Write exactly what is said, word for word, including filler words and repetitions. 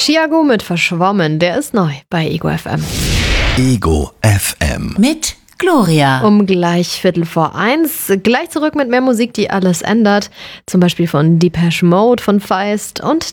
Chiago mit Verschwommen, der ist neu bei Ego F M. Ego F M. Mit Gloria. Um gleich Viertel vor eins. Gleich zurück mit mehr Musik, die alles ändert. Zum Beispiel von Depeche Mode, von Feist und